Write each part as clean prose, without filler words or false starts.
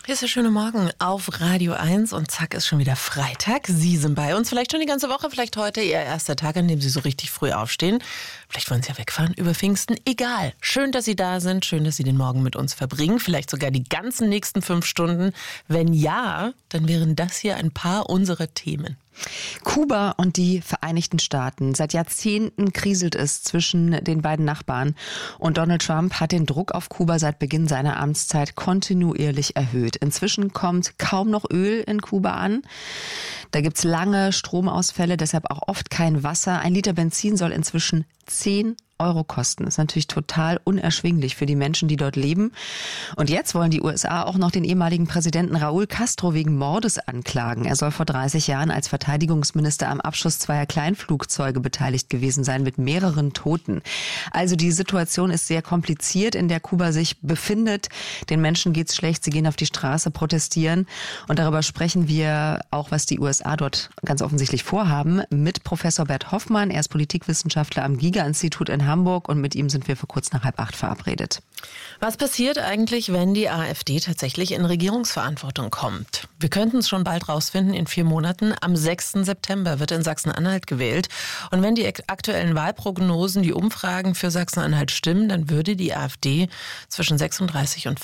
Hier ist der schöne Morgen auf Radio 1 und zack, ist schon wieder Freitag. Sie sind bei uns, vielleicht schon die ganze Woche, vielleicht heute Ihr erster Tag, an dem Sie so richtig früh aufstehen. Vielleicht wollen Sie ja wegfahren über Pfingsten. Egal. Schön, dass Sie da sind. Schön, dass Sie den Morgen mit uns verbringen. Vielleicht sogar die ganzen nächsten 5 Stunden. Wenn ja, dann wären das hier ein paar unserer Themen. Kuba und die Vereinigten Staaten. Seit Jahrzehnten kriselt es zwischen den beiden Nachbarn. Und Donald Trump hat den Druck auf Kuba seit Beginn seiner Amtszeit kontinuierlich erhöht. Inzwischen kommt kaum noch Öl in Kuba an. Da gibt's lange Stromausfälle, deshalb auch oft kein Wasser. 1 Liter Benzin soll inzwischen 10 Euro kosten. Das ist natürlich total unerschwinglich für die Menschen, die dort leben. Und jetzt wollen die USA auch noch den ehemaligen Präsidenten Raúl Castro wegen Mordes anklagen. Er soll vor 30 Jahren als Verteidigungsminister am Abschuss 2 Kleinflugzeuge beteiligt gewesen sein mit mehreren Toten. Also die Situation ist sehr kompliziert, in der Kuba sich befindet. Den Menschen geht's schlecht, sie gehen auf die Straße, protestieren. Und darüber sprechen wir auch, was die USA dort ganz offensichtlich vorhaben, mit Professor Bert Hoffmann. Er ist Politikwissenschaftler am Giga-Institut in Hamburg und mit ihm sind wir für kurz nach 7:30 verabredet. Was passiert eigentlich, wenn die AfD tatsächlich in Regierungsverantwortung kommt? Wir könnten es schon bald rausfinden, in 4 Monaten. Am 6. September wird in Sachsen-Anhalt gewählt. Und wenn die aktuellen Wahlprognosen, die Umfragen für Sachsen-Anhalt stimmen, dann würde die AfD zwischen 36 und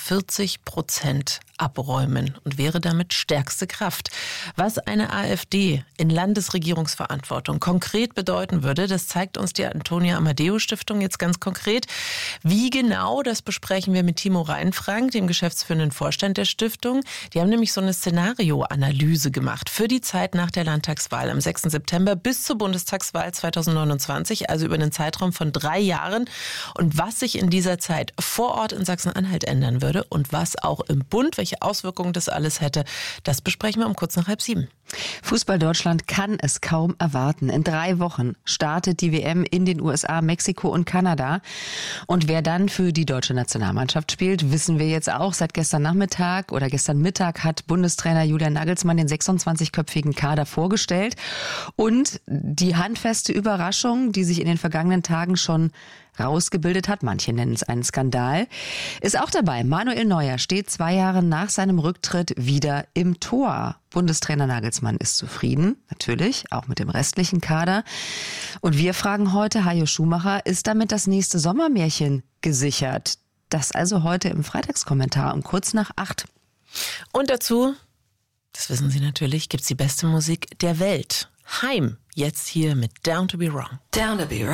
40% abräumen und wäre damit stärkste Kraft. Was eine AfD in Landesregierungsverantwortung konkret bedeuten würde, das zeigt uns die Antonia Amadeo Stiftung jetzt ganz konkret. Wie genau, das besprechen wir mit Timo Reinfrank, dem geschäftsführenden Vorstand der Stiftung. Die haben nämlich so eine Szenarioanalyse gemacht für die Zeit nach der Landtagswahl am 6. September bis zur Bundestagswahl 2029, also über einen Zeitraum von 3 Jahren. Und was sich in dieser Zeit vor Ort in Sachsen-Anhalt ändern würde und was auch im Bund, welche Auswirkungen das alles hätte, das besprechen wir um kurz nach 6:30. Fußball Deutschland kann es kaum erwarten. In 3 Wochen startet die WM in den USA, Mexiko und Kanada. Und wer dann für die deutsche Nationalmannschaft spielt, wissen wir jetzt auch. Seit gestern Nachmittag oder gestern Mittag hat Bundestrainer Julian Nagelsmann den 26-köpfigen Kader vorgestellt. Und die handfeste Überraschung, die sich in den vergangenen Tagen schon rausgebildet hat, manche nennen es einen Skandal, ist auch dabei. Manuel Neuer steht 2 Jahre nach seinem Rücktritt wieder im Tor. Bundestrainer Nagelsmann ist zufrieden, natürlich, auch mit dem restlichen Kader. Und wir fragen heute, Hajo Schumacher, ist damit das nächste Sommermärchen gesichert? Das also heute im Freitagskommentar um kurz nach 8. Und dazu, das wissen Sie natürlich, gibt's die beste Musik der Welt. Haim, jetzt hier mit Down to be Wrong. Down to be Wrong.